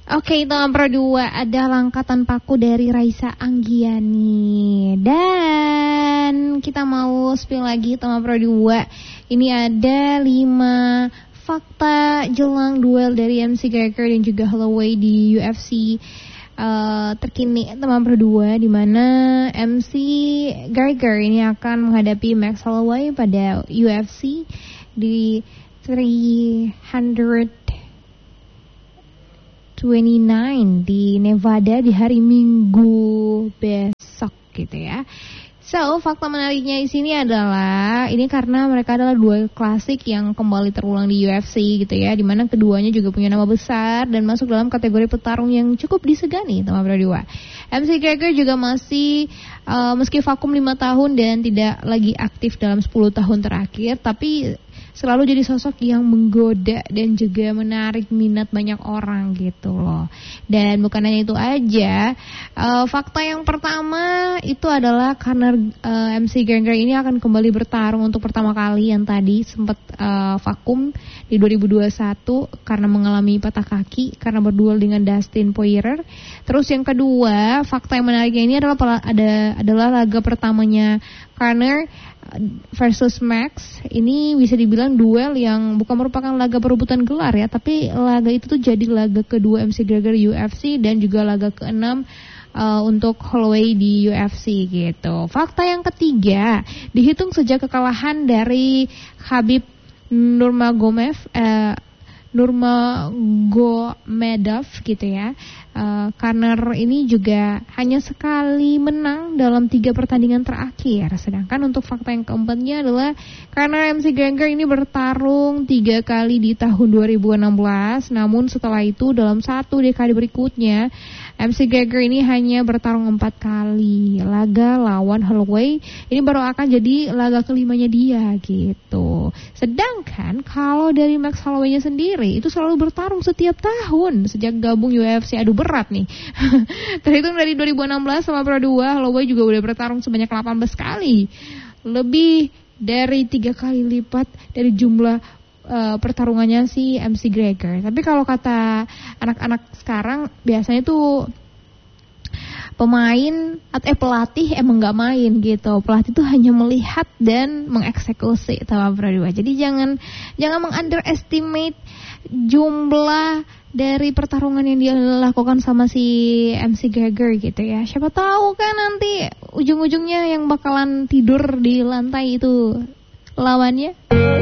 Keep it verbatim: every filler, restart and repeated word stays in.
Oke, itu nomor dua ada Langkah Tanpaku dari Raisa Anggiani. Dan kita mau spill lagi nomor dua. Ini ada lima fakta jelang duel dari M C Gregor dan juga Holloway di U F C uh, terkini nomor dua, di mana M C Gregor ini akan menghadapi Max Holloway pada U F C di tiga dua puluh sembilan di Nevada di hari Minggu besok gitu ya. So, fakta menariknya di sini adalah ini karena mereka adalah dua klasik yang kembali terulang di U F C gitu ya, di mana keduanya juga punya nama besar dan masuk dalam kategori petarung yang cukup disegani nomor dua. M C Gregor juga masih uh, meski vakum lima tahun dan tidak lagi aktif dalam sepuluh tahun terakhir, tapi selalu jadi sosok yang menggoda dan juga menarik minat banyak orang gitu loh. Dan bukan hanya itu aja, uh, fakta yang pertama itu adalah karena uh, M C Gregor ini akan kembali bertarung untuk pertama kali yang tadi sempat uh, vakum di dua ribu dua puluh satu karena mengalami patah kaki karena berduel dengan Dustin Poirier. Terus yang kedua, fakta yang menariknya ini adalah ada adalah laga pertamanya Conor versus Max. Ini bisa dibilang duel yang bukan merupakan laga perebutan gelar ya, tapi laga itu tuh jadi laga kedua M C Gregor U F C dan juga laga keenam uh, untuk Holloway di U F C gitu. Fakta yang ketiga, dihitung sejak kekalahan dari Khabib Nurmagomedov uh, Nurmagomedov gitu ya. Uh, Conor ini juga hanya sekali menang dalam tiga pertandingan terakhir. Sedangkan untuk fakta yang keempatnya adalah karena M C Gregor ini bertarung tiga kali di tahun dua ribu enam belas, namun setelah itu dalam satu dekade berikutnya M C Gregor ini hanya bertarung empat kali. Laga lawan Holloway ini baru akan jadi laga kelimanya dia gitu. Sedangkan kalau dari Max Holloway-nya sendiri itu selalu bertarung setiap tahun sejak gabung U F C. Aduh, berat nih. Terhitung dari dua ribu enam belas sama Pro dua, Holloway juga udah bertarung sebanyak delapan belas kali. Lebih dari tiga kali lipat dari jumlah uh, pertarungannya si M C Gregor. Tapi kalau kata anak-anak sekarang biasanya tuh pemain atau eh, pelatih emang nggak main gitu. Pelatih tuh hanya melihat dan mengeksekusi sama Pro dua. Jadi jangan jangan meng-underestimate jumlah dari pertarungan yang dia lakukan sama si M C Gregor gitu ya. Siapa tahu kan nanti ujung-ujungnya yang bakalan tidur di lantai itu lawannya.